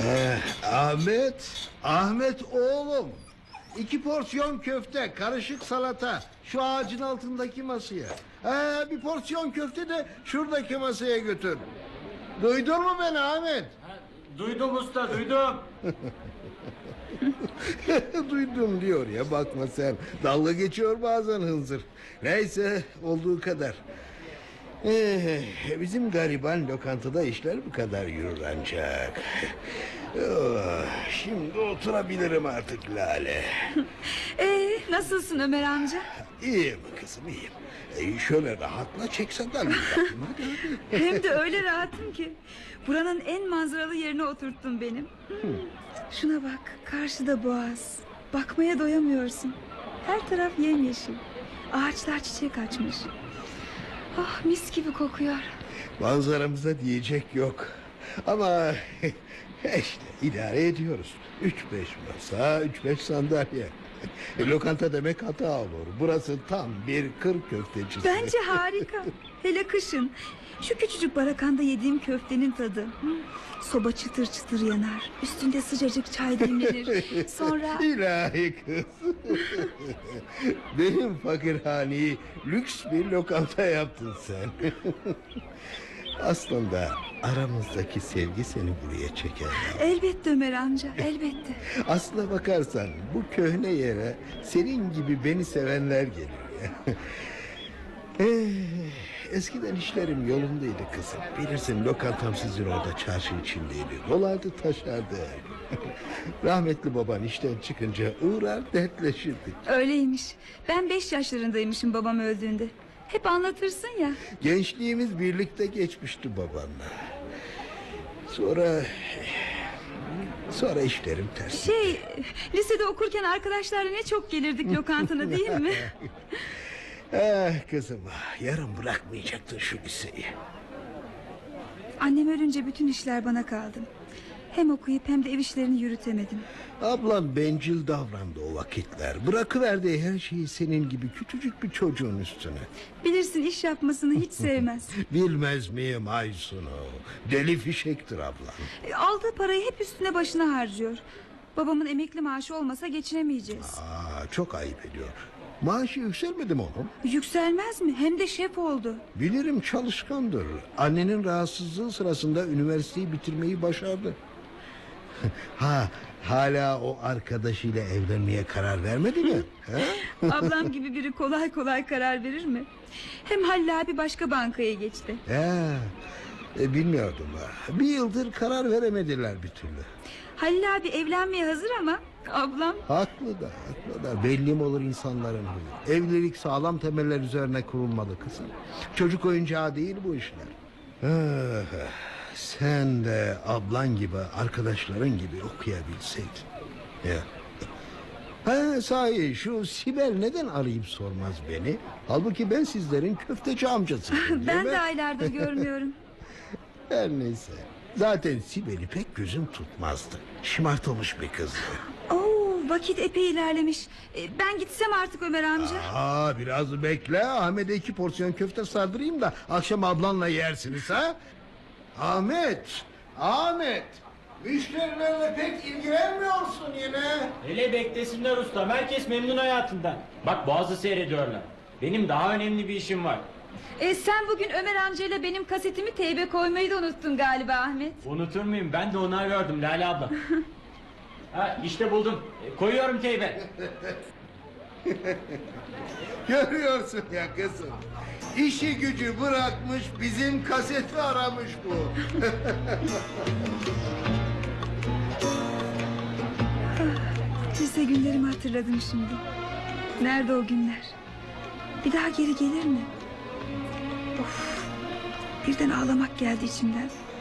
Ahmet oğlum. 2 porsiyon köfte, karışık salata. Şu ağacın altındaki masaya. Bir porsiyon köfte de şuradaki masaya götür. Duydun mu beni Ahmet? Duydum usta, duydum. Duydum diyor ya, bakma sen. Dalga geçiyor bazen hınzır. Neyse, olduğu kadar. Bizim gariban lokantada işler bu kadar yürür ancak. Şimdi oturabilirim artık Lale. Nasılsın Ömer amca? İyiyim kızım, iyiyim. Şöyle rahatla, çek sandalyeyi. Hem de öyle rahatım ki. Buranın en manzaralı yerine oturttun benim. Şuna bak, karşıda boğaz. Bakmaya doyamıyorsun. Her taraf yemyeşil. Ağaçlar çiçek açmış. Ah, mis gibi kokuyor. Manzaramıza diyecek yok. Ama işte idare ediyoruz. 3-5 masa, 3-5 sandalye. Lokanta demek hata olur. Burası tam bir kır köftecisi. Bence harika. Hele kışın. Şu küçücük barakanda yediğim köftenin tadı. Soba çıtır çıtır yanar. Üstünde sıcacık çay demlenir. Sonra... İlahi kız. Benim fakirhaneyi lüks bir lokanta yaptın sen. Aslında aramızdaki sevgi seni buraya çeker. Elbette Ömer amca, elbette. Aslına bakarsan bu köhne yere senin gibi beni sevenler geliyor. Eskiden işlerim yolundaydı kızım. Bilirsin, lokantam sizin orada çarşı içindeydi. Dolardı taşardı. Rahmetli baban işten çıkınca uğrar dertleşirdik. Öyleymiş. Ben 5 yaşlarındaymışım babam öldüğünde. Hep anlatırsın ya. Gençliğimiz birlikte geçmişti babanla. Sonra işlerim ters. Lisede okurken arkadaşlarla ne çok gelirdik lokantana, değil mi? Kızım, yarın bırakmayacaktın şu liseyi. Annem ölünce bütün işler bana kaldı. Hem okuyup hem de ev işlerini yürütemedim. Ablam bencil davrandı o vakitler. Bırakıverdi her şeyi senin gibi küçücük bir çocuğun üstüne. Bilirsin, iş yapmasını hiç sevmez. Bilmez miyim Aysun'u? Deli fişektir ablam. Aldığı parayı hep üstüne başına harcıyor. Babamın emekli maaşı olmasa geçinemeyeceğiz. Çok ayıp ediyor. Maaşı yükselmedi mi onun? Yükselmez mi? Hem de şef oldu. Bilirim, çalışkandır. Annenin rahatsızlığı sırasında üniversiteyi bitirmeyi başardı. Hala o arkadaşıyla evlenmeye karar vermedi mi? Ablam gibi biri kolay kolay karar verir mi? Hem Halil abi başka bankaya geçti. Bilmiyordum. Bir yıldır karar veremediler bir türlü. Halil abi evlenmeye hazır ama ablam... Haklı da. Belli mi olur insanların huyu? Evlilik sağlam temeller üzerine kurulmalı kızım. Çocuk oyuncağı değil bu işler. Sen de ablan gibi, arkadaşların gibi okuyabilseydin. Sahi şu Sibel neden arayıp sormaz beni? Halbuki ben sizlerin köfteci amcasıyım. Ben de aylardır görmüyorum. Her neyse. Zaten Sibel'i pek gözüm tutmazdı. Şımartılmış bir kızdı. Vakit epey ilerlemiş. Ben gitsem artık Ömer amca. Biraz bekle. Ahmet'e 2 porsiyon köfte sardırayım da akşam ablanla yersiniz ha. Ahmet, müşterilerle pek ilgilenmiyorsun yine. Hele beklesinler usta, herkes memnun hayatından. Bak, Boğaz'ı seyrediyorlar. Benim daha önemli bir işim var. Sen bugün Ömer amcayla benim kasetimi teybe koymayı da unuttun galiba Ahmet. Unutur muyum? Ben de onu arıyordum Lale abla. İşte buldum. Koyuyorum teybe. Görüyorsun ya kızım. İşi gücü bırakmış, bizim kaseti aramış bu. Lise günlerimi hatırladım şimdi. Nerede o günler? Bir daha geri gelir mi? Birden ağlamak geldi içimden.